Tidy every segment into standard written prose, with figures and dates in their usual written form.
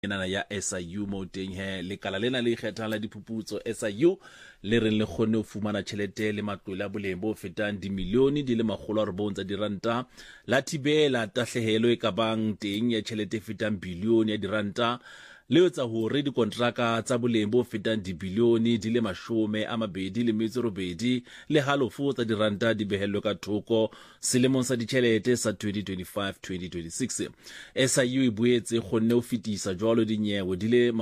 enana ya SIU mo teng he lekala lena le ikgethang la diphuputso SIU le reng le kgonne ho fumana tjhelete le matlole a boleng bo fetang dimilione di le 900 tsa diranta la thibela tahlehelo e kabang teng ya tjhelete e fetang bilione ya diranta le etsa hore dikontraka tsa boleng bo fetang dibilione di le 28 le halofo tsa diranta di behelwe ka thoko selemong sa ditjhelete sa 2025-2026. SIU e boetse kgonne ho fetisa jwalo dinyewe di le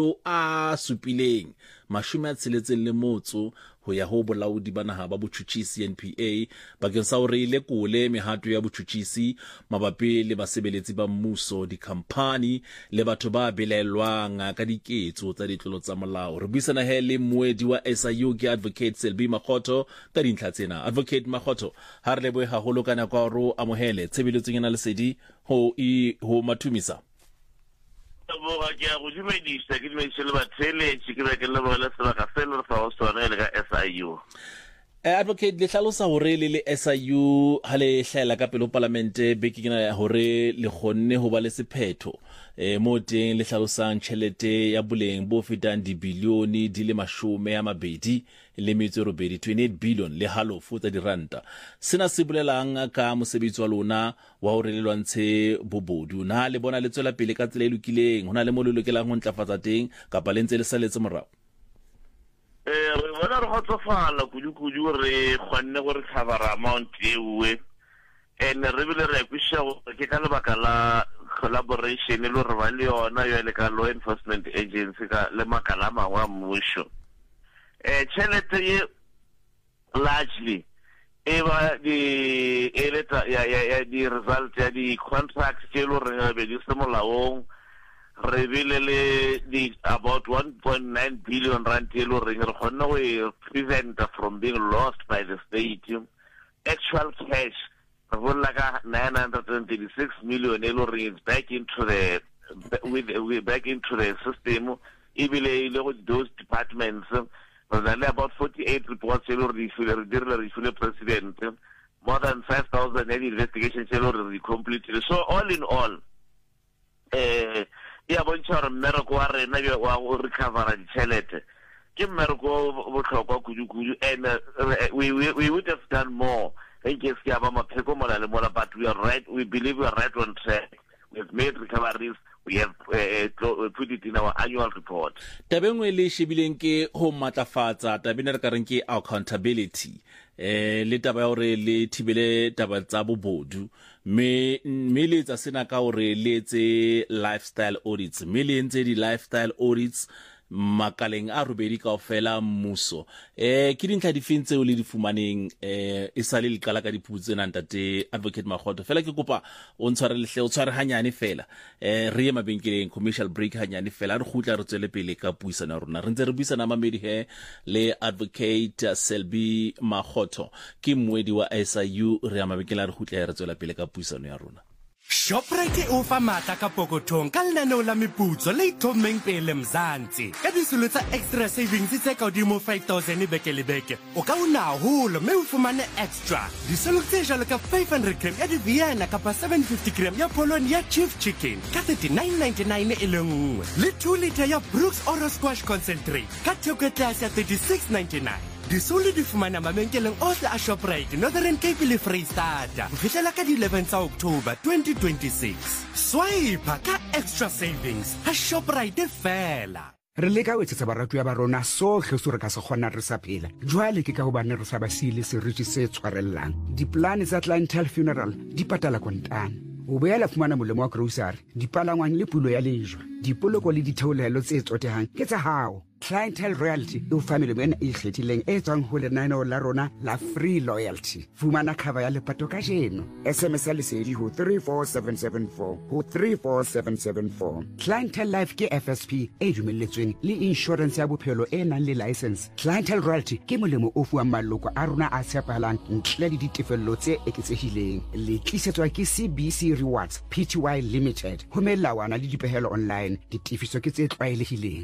761 ho ya ho bolaodi ba naha ba botjhutjhisi NPA bakeng sa hore ile kole mehato ya botjhutjhisi mabapi le basebeletsi ba mmuso, dikhampani le batho ba belelwang ka diketso tsa ditlolo tsa molao. Re buisana he le moedi wa SIU ke Advocate Selby Makgotho ka dintlha tsena. Advocate Makgotho, ha re lebohe haholo ka nako ya ro amohele tshebeletsong ena lesedi ho mathumisa. Boga ke a go dumedisa ke dumedisa le batheletši ke be ke lebogela sebaka se le re fa go sona le ka SIU. Advocate, le hlalosa hore le SIU ha le hlaela ka pele ho parlamente beke kena hore le kgonne ho ba le sephetho mo teng le hlalosang tjhelete ya boleng bo fetang dibilione di le 28 28 billion le halofo tsa diranta. Sena se bolelang ka mosebetsi wa lona wa hore le lwantshe bobodu. Na le bona le tswela pele ka tsela e lokileng, hona le mo le lokelang ho ntlafatsa teng kapa le ntse le saletse morao? Re bona re gotsofala kudu re kgonne gore cover amount ewe ene re bile re kwisha ke ka lebaka la collaboration le re ba le yona yo le ka law enforcement agency ka le makala a mangwe a mmušo. Tšhelete ye largely e ba di eleta ya di result ya di contracts tse lo re be di se molaong re bile le di about 1.9 billion rand e lo re kgonna go prevent from being lost by the state. Actual cash like 936 million e lo re is back into the back into the system. Even those departments there about 48 reports e lo re refile president, more than 5,000 investigations e lo re completed. So all in all ya bontsha gore mmereko wa rena wa go recovera ditšhelete ke mmereko botlhokwa kudu and we would have done more in case ke ba mapheko mola le mola, but we believe we are right on track. We've made recoveries. We have put it in our annual report. Tabengwe le shebileng ke ho matlafatsa tabena re ka reng ke accountability le taba ya hore le thibele taba tsa bobodu me le tsa sena ka hore le etse lifestyle audits le ntse di lifestyle audits makaleng a robedi kaofela mmuso. Ke dintlha difeng tseo le di fumaneng e sale le qala ka diphuputso tsena ntate Advocate Makgotho? Fela ke kopa o ntshware lehle o tshware hanyane fela re ye mabenkeleng commercial break hanyane fela re khutla re tswele pele ka puisano ya rona. Re ntse re buisana mamedi he le Advocate Selby Makgotho ke moedi wa SIU. Re ya mabenkeleng re khutla re tswela pele ka puisano ya rona. Shoprite o fa matla ka pokothong ka lenaneo la meputso le ithomeng pele Mzansi ka disolo tsa extra savings tse ka hodimo 5,000 beke le beke o ka una haholo mme o fumane extra disolo tse jalo ka 500 gram ya di-Vienna kapa 750 gram ya polony ya Chief Chicken ka 39.99 e le nngwe le 2 liter ya Brooks Oro Squash Concentrate ka theko e tlase ya 36.99. Disolo di fumana mabenkeleng ohle a Shoprite Northern Cape le Freistata ho fihlela ka di 11 tsa October 2026. Swipe ka extra savings ha Shoprite fela. Re leka ho etsetsa baratuwa ba rona sohle so re ka se kgona re sa phela. Jwale ke ka hobane re sa ba sile seriti se tshwarellang. Diplane tsa Clientele Funeral di patala kontane. O boela fumana molemo wa grocery, dipalangwang le pulo ya lejwe, dipoloko le ditheolelo tse tsotehang ke tsa hao. Clientele Royalty e o fa melemo ena e ikgethileng e tswang ho lenaneo la rona la Free Loyalty. Fumana cover ya lepato ka jeno. SMS ya lesedi ho 34774 ho 34774. Clientele Life ke FSP e dumelletsweng le insurance ya bophelo e nang le license. Clientele Royalty ke molemo o fuwang maloko a rona a tshepahalang ntle le ditefello tse eketsehileng. Le tlisetswa ke CBC Rewards Pty Limited. Ho melawana le dipehelo online, ditifiso ke tse tlwaelehileng.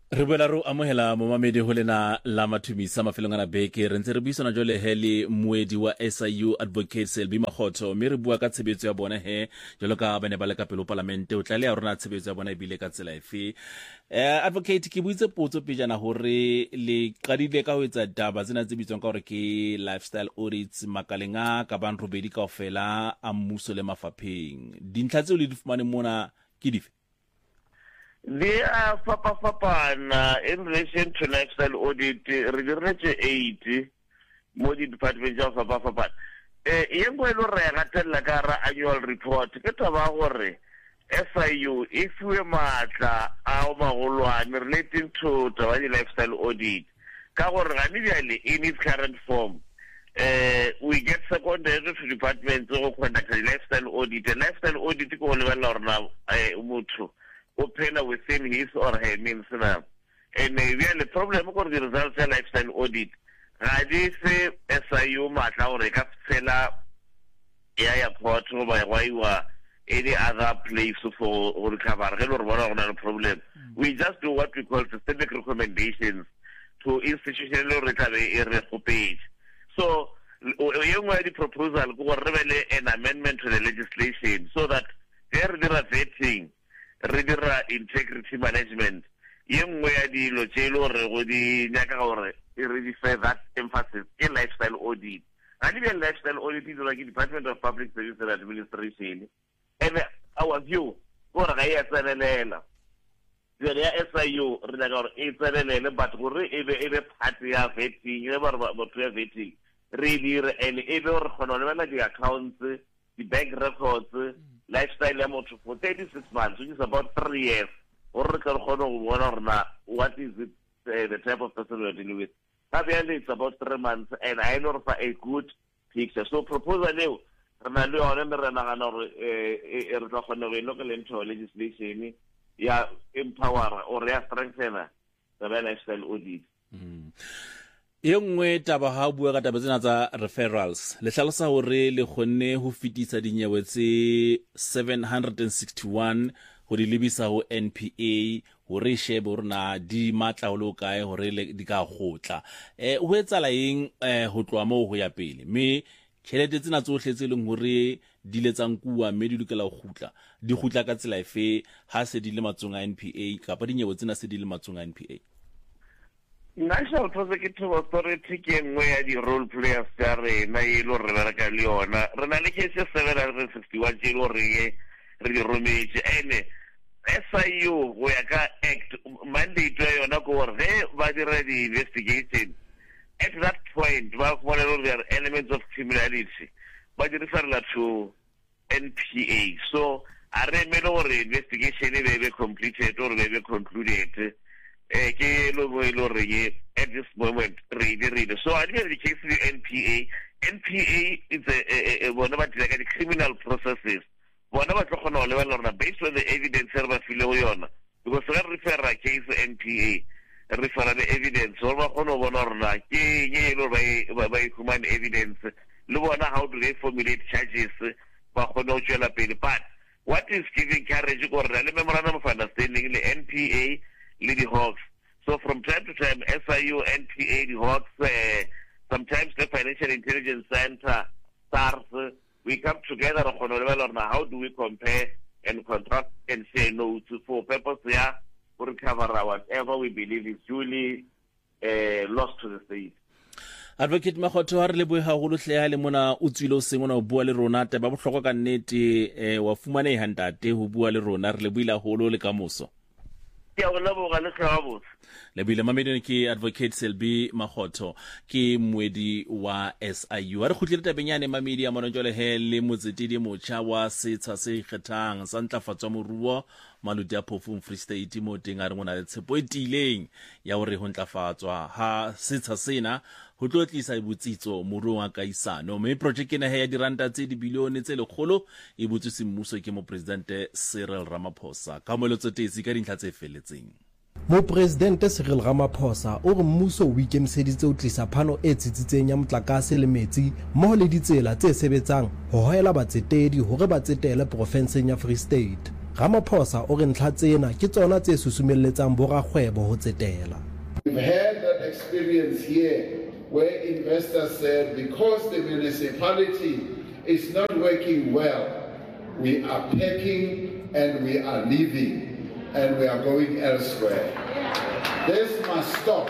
re boela ro amohela momamedi ho lena la mathumisa mafelong ana beke re ntse re buisana jole hele moedi wa SIU Advocate Selby Makgotho mme re bua ka tshebetso ya bona he jalo ka bane ba le ka pelo parlamente o tla le ya rona tshebetso ya bona ibile ka tsela efe Advocate ke buitse potso pejana hore le qadile ka ho etsa taba tsena tse bitswang ka hore ke lifestyle audits makalenga ka ban robedi kaofela a mmuso le mafapheng dintlha tseo le di fumane mona ke dife? They are fapana in relation to lifestyle audit. Redirect 8 mo di department of fapana. Yengo elo re gatella ka ra annual report ke taba gore SIU if we matla a magolwane relating to the lifestyle audit. Ka gore ga ni bjale in its current form. We get secondary to departments go conduct the lifestyle audit. And lifestyle audit ko lebella rona motho open within his or her means now. And the problem with the results of lifestyle audit, I did say SIU matla or recapsela airport by Waiwa any other place for recover or problem. We just do what we call systemic recommendations to institutional recovery page. So the proposal go an amendment to the legislation so that there is vetting regular integrity management yengwe ya dilo tselo re go di nyaka gore e redify that emphasis in lifestyle audit and even lifestyle audit is like Department of Public Service and Administration and our view gore ga ya tsenelela tsela ya SIU re nyaka gore e tsenelele but gore e be part ya vetting e ba botho ya vetting re dire and e be gore khona le bana di accounts di bank records lifestyle ya motho for 36 months, which is about 3 years. Or what is it, the type of person we're dealing with? It's about 3 months, and I know for a good picture. So proposal new, local into legislation, empower or strengthen the lifestyle audit. Yengwe taba ha bua ka taba tsena tsa referrals le hlalosa hore le khonne ho fitisa dinyewe tse 761 ho di lebisa ho NPA hore shebe rona di matla ho lokae hore di ka gotla ho etsala eng ho tloa mo ho ya pele me tšhelete tsena tsohle tse leng hore di letsang kuwa mme di lokela go gutla ka tsela efe ha se di le matsonga NPA kapa dinyewe tsena se di le matsonga NPA? National Prosecuting Authority ke nngwe ya di role players tsa rena e lo re bereka le yona re na le case 761 tse lo re di rometse ene SIU go ya ka act mandate ya yona go re ba dira di investigation at that point ba bona lo there elements of criminality ba di refer to NPA so a re me lo re investigation e be completed or be concluded at this moment read. So I think the case of the NPA is one of the criminal processes. One of the based on the evidence because I refer a case NPA refer the evidence or by human evidence. Look how to they formulate charges but what is giving courage or the memorandum of understanding the NPA Lady Hawks. So from time to time, SIU, NPA, the Hawks, sometimes the Financial Intelligence Center, SARS, we come together on how do we compare and contrast and say no to for purpose here to recover whatever we believe is duly lost to the state. Advocate Makgotho ha re le boe ha go hlea le mona o tswile o sengwana o bua le rona ba bohlokwa ka nnete wa fumane hantate ho bua le rona re le buila holo le kamoso. Lebile mamedi ke Advocate Selby Makgotho ke moedi wa SIU a re khutlile tabenyane mamedi ya mona jole he le motsetedi motjha wa setsha se ikgethang sa ntlafatsa moruo maluti ya phofung Free State mo teng a re mona le tshepo etileng ya hore ho ntlafatswa ha setsha sena ho tlo tlisa botsitso moruo wa kaisano me project ena he ya diranta tse di bilione tse lekgolo e botsitse mmuso ke mo president Cyril Ramaphosa ka molotso tesi ka dintlha tse feletseng. Mo presidente Cyril Ramaphosa o re mmuso o ikemiseditse o tlisa phano e tsitsitseng ya motlakase le metsi mo le ditsela tse sebetsang ho hoela batsetedi hore ba tsetele profenseng ya Free State. Ramaphosa o re ntlha tsena ke tsona tse susumelletsang borakgwebo ho tsetela. We've had that experience here where investors said because the municipality is not working well, we are packing and we are leaving and we are going elsewhere. This must stop.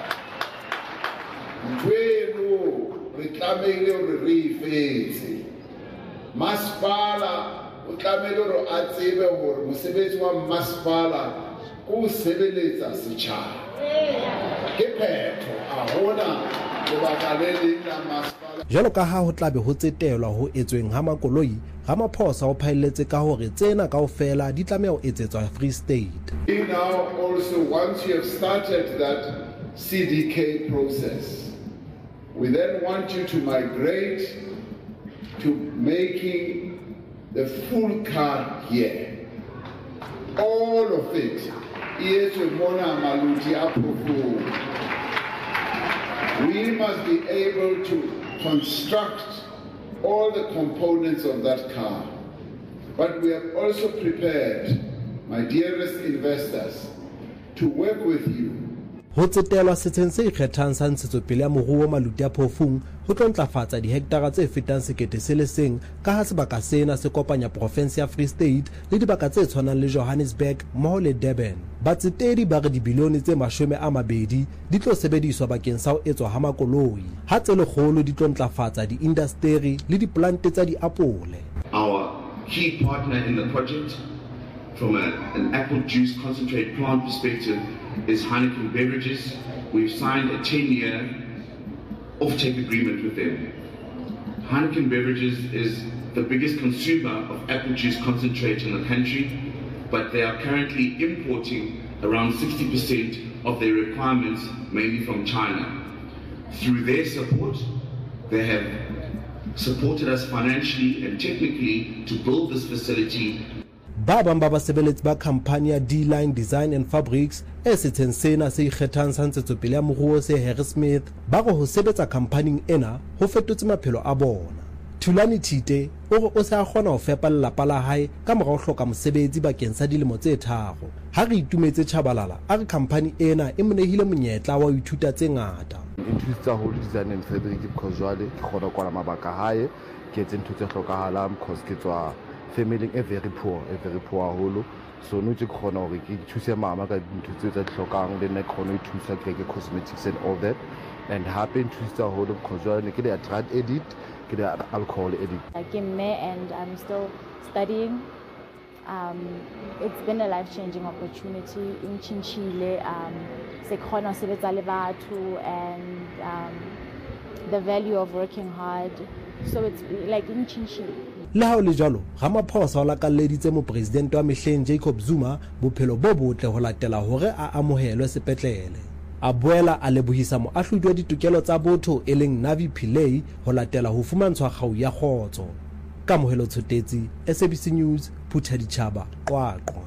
Masipala o tlamehile hore a tsebe hore mosebetsi wa masipala o sebeletsa setjhaba. Ke phetho a hona lebaka le leng la masipala. Jalo ka ha ho tlabe ho tsetelwa ho etsweng ha makoloi, Ramaphosa o phaelletse ka hore tsena kaofela di tlameha ho etsetswa Free State. Now also once you have started that CDK process, we then want you to migrate to making the full car here. All of it. We must be able to construct all the components of that car. But we have also prepared, my dearest investors, to work with you. Ho tsetelwa setsheng se ikgethang sa ntshetsopele ya moruo maluti a phofung ho tlo ntlafatsa diheketara tse fetang 1,000 ka ha sebaka sena se kopanya province ya Free State le dibaka tse tshwanang le Johannesburg mmoho le Durban. Batsetedi ba re dibilione tse 20 di tlo sebediswa bakeng sa ho etswa ha makoloi ha tse lekgolo di tlo ntlafatsa di-industry le diplante tsa diapole. Our key partner in the project from an apple juice concentrate plant perspective is Heineken Beverages. We've signed a 10-year off-take agreement with them. Heineken Beverages is the biggest consumer of apple juice concentrate in the country, but they are currently importing around 60% of their requirements, mainly from China. Through their support, they have supported us financially and technically to build this facility. Ba bang ba basebeletsi ba company ya D-Line Design and Fabrics e setsheng sena se ikgethang sa ntshetsopele ya moruo se Harry Smith ba go sebetsa companying ena ho fetotse maphelo a bona. Thulani Thite o re o se a kgona ho fepa lelapa la hae ka mora ho hloka mosebetsi bakeng sa dilemo tse 3. Ha re itumetse Chabalala a re company ena e monehile monyetla wa ho ithuta tse ngata. Inthusa ho design and fabric because jwale ke kgona kwala mabaka hae ke etse ntho tse hlokahalang because ke tswa family e very poor haholo. So no ke kgona hore ke thuse mama ka ntho tse tsa hlokang le nna ke kgona ho thusa ke cosmetics and all that, and happen to start hold of casual ke le drug addict, ke le alcohol addict. And I'm still studying. It's been a life-changing opportunity in Chinchile. Sekhona sebetsa le batho and the value of working hard. So it's like in Chinchile. Le ha o le jalo, Ramaphosa o lakalleditse mo president wa mehleng Jacob Zuma bophelo bo botle ho latela hore a amohelwe sepetlele. A boela a lebohisa moahlodi wa ditokelo tsa botho e leng Navi Pillay ho latela ho fumantshwa kgau ya khotso. Kamohelo Tshotetsi, SABC News, Phuthaditjhaba, Qwaqwa.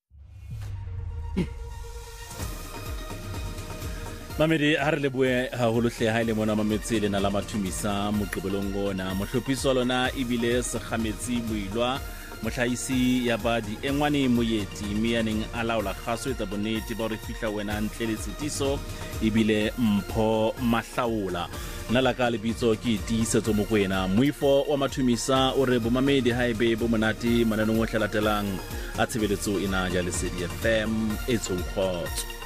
Mamedi ha re leboe haholo hle ha ile mona mametsi le na la mathumisa moqebelong ona mohlophiso lona ibile se khametsi builwa mohlahisi ya ba di engwane moyeti mianeng alaola khaso etsa boneti ba re fihla wena ntle le tsitiso ibile mpho mahlaola nna la ka lebitso ke tiisetso mokwena moifo wa mathumisa o re bomamedi ha ebe bo monate mananong o hlalatelang a tshebeletso ina ja le Lesedi FM etso khotso.